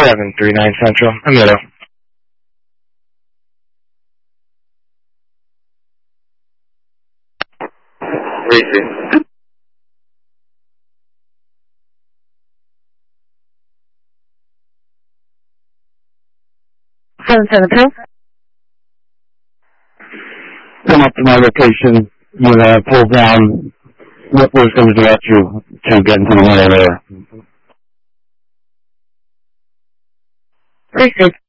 739 Central, Emilio. Receive. 772. Come up to my location. You're going to pull down. What was going to direct you to get into the window there? Receive.